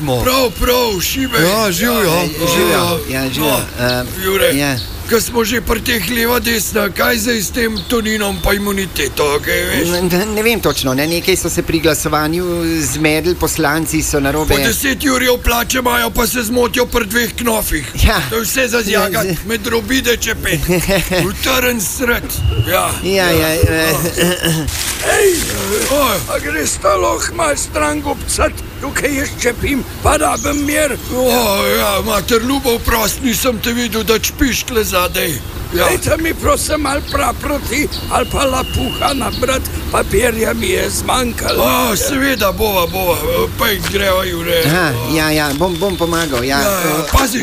vidimo. Prav, Šibek. Ja, živijo. Jure, Ja. ko smo že pri teh leva desna, kaj zdaj s tem Toninom pa imuniteto, kaj veš? Ne vem točno, nekaj so se pri glasovanju zmedli, poslanci so narobe. Po 10 jurjev plače imajo, pa se zmotijo pri 2 knofih. Ja. To je vse za zjagat, med robide čepet. Utrn sred. Ja. Ej, a greš ta loh mal stran gobcat, tukaj jaz čepim, pa da bem mir. Ja, mater Ljubov, prost, nisem te videl, da čpiš tle zadej. Ja. Dajte mi prosim mal proti, ali pa lapuha nabrat, papirja mi je zmanjkalo. Seveda, bova, pa greva, Jure. Bom pomagal, Pazi.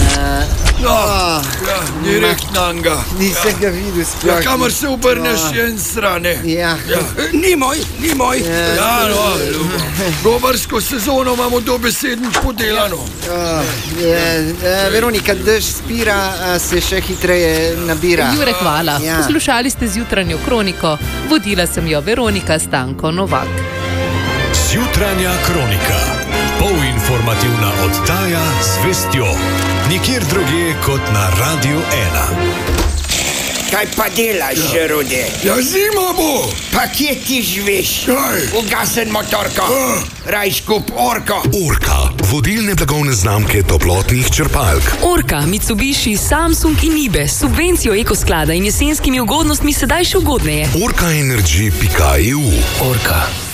Direkt nanga. Nisem ga videl sploh. Kamor se obrneš, je en strane. Ni moj. Gobarsko sezono imamo dobesedno podelano. Veronika, dež spira, se še hitreje nabira. Jure, hvala. Poslušali ste Zjutranjo kroniko. Vodila sem jo Veronika Stanko Novak. Zjutranja kronika. Polinformativna oddaja z vestjo. Nikjer drugje kot na Radio 1. Kaj pa delaš, Rode? Ja, zima bo. Pa kje ti živiš? Kaj? Ugasen motorko. Raj skup Orko. Orka, vodilne blagovne znamke toplotnih črpalk. Orka, Mitsubishi, Samsung in Ibe s subvencijo ekosklada in jesenskimi ugodnostmi sedaj še ugodneje. Orkaenergy.eu. Orka.